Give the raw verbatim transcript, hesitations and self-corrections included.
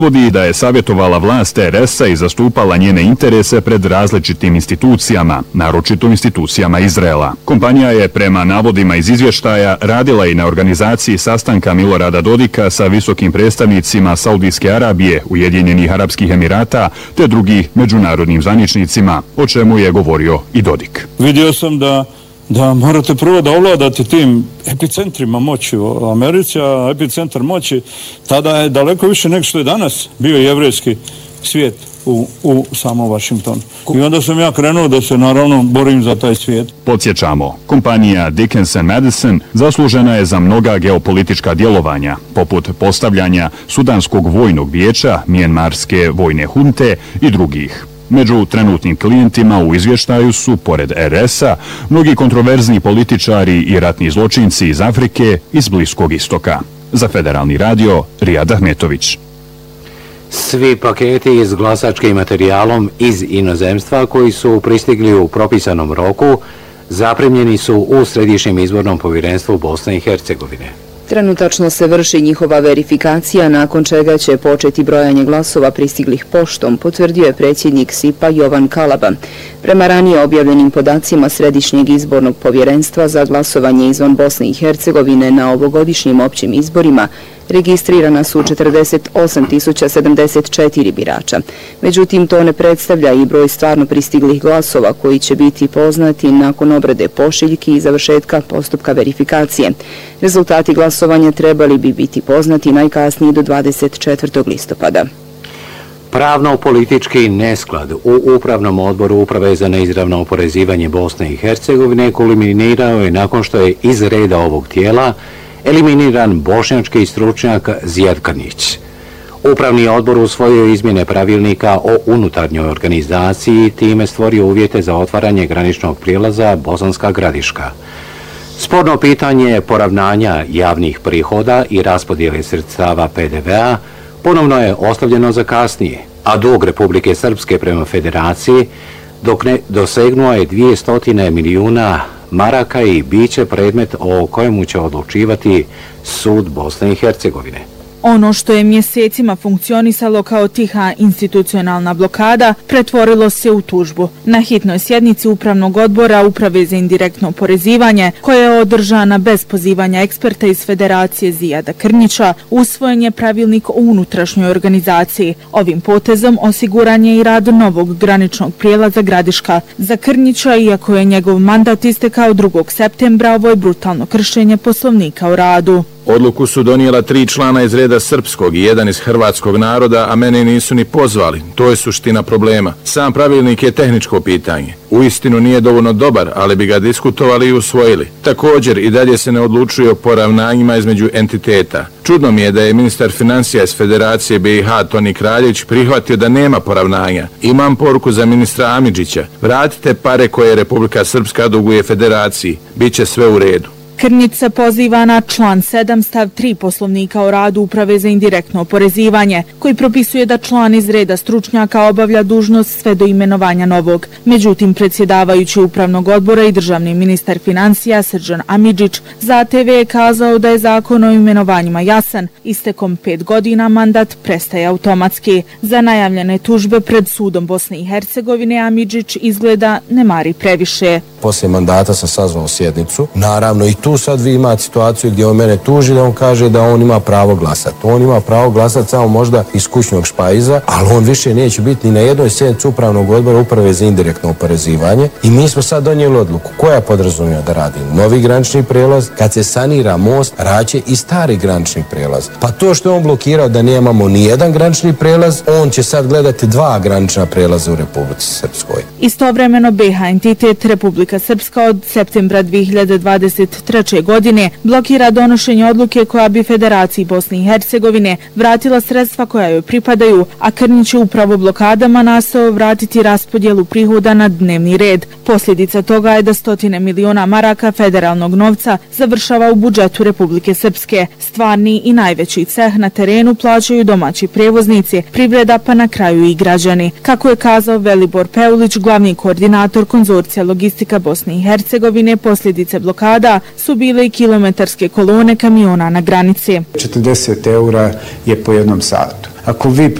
Vodi da je savjetovala vlast R S-a i zastupala njene interese pred različitim institucijama, naročito institucijama Izraela. Kompanija je prema navodima iz izvještaja radila i na organizaciji sastanka Milorada Dodika sa visokim predstavnicima Saudijske Arabije, Ujedinjenih Arapskih Emirata te drugih međunarodnim zvaničnicima, o čemu je govorio i Dodik. Vidio sam da da morate prvo da ovladate tim epicentrima moći u Americi, a epicentar moći tada je daleko više nego što je danas bio jevrejski svijet u, u samom Vašingtonu. I onda sam ja krenuo da se naravno borim za taj svijet. Podsjećamo, kompanija Dickens and Madison zaslužena je za mnoga geopolitička djelovanja, poput postavljanja Sudanskog vojnog vijeća, Mijenmarske vojne hunte i drugih. Među trenutnim klijentima u izvještaju su, pored R S-a, mnogi kontroverzni političari i ratni zločinci iz Afrike i s Bliskog istoka. Za Federalni radio, Rijad Ahmetović. Svi paketi s glasačkim materijalom iz inozemstva koji su pristigli u propisanom roku zaprimljeni su u Središnjem izbornom povjerenstvu Bosne i Hercegovine. Trenutačno se vrši njihova verifikacija, nakon čega će početi brojanje glasova pristiglih poštom, potvrdio je predsjednik S I P-a Jovan Kalaba. Prema ranije objavljenim podacima Središnjeg izbornog povjerenstva za glasovanje izvan Bosne i Hercegovine na ovogodišnjim općim izborima registrirana su četrdeset osam tisuća sedamdeset četiri birača. Međutim, to ne predstavlja i broj stvarno pristiglih glasova koji će biti poznati nakon obrade pošiljki i završetka postupka verifikacije. Rezultati glasovanja trebali bi biti poznati najkasnije do dvadeset četvrtog listopada. Pravno-politički nesklad u Upravnom odboru Uprave za neizravno oporezivanje Bosne i Hercegovine kulminirao je nakon što je iz reda ovog tijela eliminiran bošnjački stručnjak Zijad Krnjić. Upravni odbor usvojio izmjene pravilnika o unutarnjoj organizaciji i time stvorio uvjete za otvaranje graničnog prijelaza Bosanska Gradiška. Sporno pitanje poravnanja javnih prihoda i raspodjele sredstava P D V-a ponovno je ostavljeno za kasnije, a dug Republike Srpske prema Federaciji dok ne dosegnuo je dvjesto milijuna maraka i bit će predmet o kojemu će odlučivati sud Bosne i Hercegovine. Ono što je mjesecima funkcionisalo kao tiha institucionalna blokada pretvorilo se u tužbu. Na hitnoj sjednici Upravnog odbora Uprave za indirektno oporezivanje, koja je održana bez pozivanja eksperta iz Federacije Zijada Krnjića, usvojen je pravilnik o unutrašnjoj organizaciji. Ovim potezom osiguran je i rad novog graničnog prijelaza Gradiška. Za Krnjića, iako je njegov mandat istekao drugog septembra, ovo je brutalno kršenje Poslovnika o radu. Odluku su donijela tri člana iz reda srpskog i jedan iz hrvatskog naroda, a mene nisu ni pozvali. To je suština problema. Sam pravilnik je tehničko pitanje. Uistinu nije dovoljno dobar, ali bi ga diskutovali i usvojili. Također i dalje se ne odlučuje o poravnanjima između entiteta. Čudno mi je da je ministar financija iz Federacije B i H Toni Kraljević prihvatio da nema poravnanja. Imam poruku za ministra Amidžića. Vratite pare koje Republika Srpska duguje Federaciji. Biće sve u redu. Krnjić se poziva na član sedam stav tri Poslovnika o radu Uprave za indirektno oporezivanje, koji propisuje da član iz reda stručnjaka obavlja dužnost sve do imenovanja novog. Međutim, predsjedavajući Upravnog odbora i državni ministar financija Srđan Amidžić za A T V je kazao da je zakon o imenovanjima jasan. Istekom pet godina mandat prestaje automatski. Za najavljene tužbe pred sudom Bosne i Hercegovine Amidžić izgleda ne mari previše. Poslije mandata sam sazvao sjednicu. Naravno i tu sad vi imate situaciju gdje on mene tuži da on kaže da on ima pravo glasati. On ima pravo glasati samo možda iz kućnog špajza, ali on više neće biti ni na jednoj sjednici Upravnog odbora Uprave za indirektno oporezivanje. I mi smo sad donijeli odluku koja podrazumijeva da radi novi granični prijelaz. Kad se sanira most, raće i stari granični prijelaz. Pa to što je on blokirao da nemamo ni jedan granični prijelaz, on će sad gledati dva granična prijelaza u Republici Srpskoj. Istovremeno B H entitet Republika Srpska od septembra dvije hiljade dvadeset treće godine blokira donošenje odluke koja bi Federaciji Bosne i Hercegovine vratila sredstva koja joj pripadaju, a Krnjić je upravo blokadama nastao vratiti raspodjelu prihoda na dnevni red. Posljedica toga je da stotine miliona maraka federalnog novca završava u budžetu Republike Srpske. Stvarni i najveći ceh na terenu plaćaju domaći prevoznici, privreda pa na kraju i građani. Kako je kazao Velibor Peulić, glavni koordinator konzorcija logistika Bosne i Hercegovine, posljedice blokada su bile i kilometarske kolone kamiona na granici. četrdeset eura je po jednom satu. Ako vi